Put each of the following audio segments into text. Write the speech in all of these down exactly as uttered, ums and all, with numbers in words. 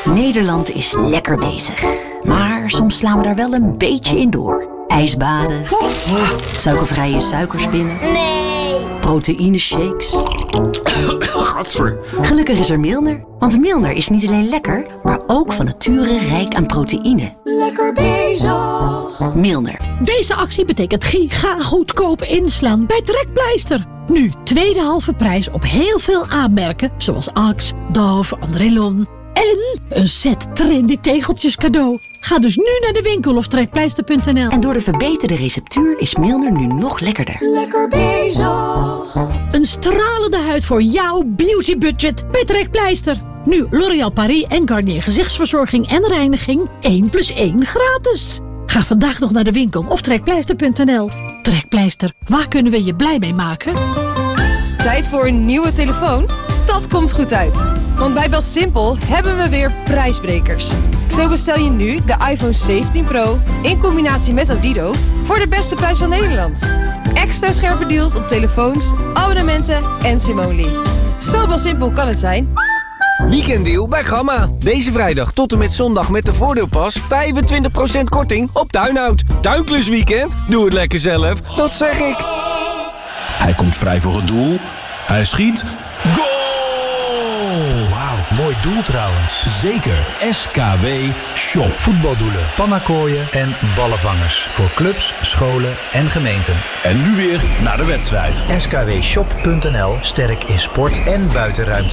Nederland is lekker bezig. Maar soms slaan we daar wel een beetje in door. Ijsbaden. Suikervrije suikerspinnen. Nee. Proteïneshakes. Gadver. Gelukkig is er Milner. Want Milner is niet alleen lekker, maar ook van nature rijk aan proteïne. Lekker bezig. Milner. Deze actie betekent giga goedkoop inslaan bij Trekpleister. Nu tweede halve prijs op heel veel aanmerken, zoals Axe, Dove, Andrelon. En een set trendy tegeltjes cadeau. Ga dus nu naar de winkel of trekpleister punt n l. En door de verbeterde receptuur is Milner nu nog lekkerder. Lekker bezig. Een stralende huid voor jouw beautybudget bij Trekpleister. Nu L'Oréal Paris en Garnier gezichtsverzorging en reiniging één plus één gratis. Ga vandaag nog naar de winkel of trekpleister punt n l. Trekpleister, waar kunnen we je blij mee maken? Tijd voor een nieuwe telefoon? Dat komt goed uit. Want bij BelSimpel hebben we weer prijsbrekers. Zo bestel je nu de iPhone zeventien Pro in combinatie met Odido voor de beste prijs van Nederland. Extra scherpe deals op telefoons, abonnementen en SIM-only. Zo BelSimpel kan het zijn. Weekenddeal bij Gamma. Deze vrijdag tot en met zondag met de voordeelpas vijfentwintig procent korting op tuinhout. Tuinklusweekend? Doe het lekker zelf. Dat zeg ik. Hij komt vrij voor het doel. Hij schiet. Goal! Wauw, mooi doel trouwens. Zeker. S K W Shop. Voetbaldoelen, pannakooien en ballenvangers. Voor clubs, scholen en gemeenten. En nu weer naar de wedstrijd. S K W shop punt n l. Sterk in sport en buitenruimte.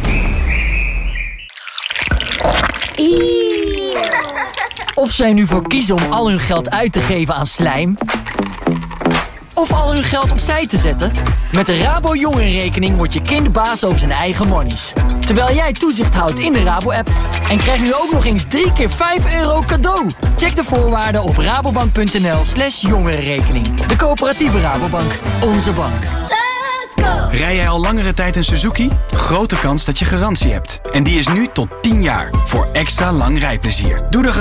Of zij nu voor kiezen om al hun geld uit te geven aan slijm, of al hun geld opzij te zetten. Met de Rabo Jongerenrekening wordt je kind baas over zijn eigen monies. Terwijl jij toezicht houdt in de Rabo-app. En krijg nu ook nog eens drie keer vijf euro cadeau. Check de voorwaarden op rabobank punt n l slash jongerenrekening. De coöperatieve Rabobank. Onze bank. Let's go! Rij jij al langere tijd een Suzuki? Grote kans dat je garantie hebt. En die is nu tot tien jaar. Voor extra lang rijplezier. Doe de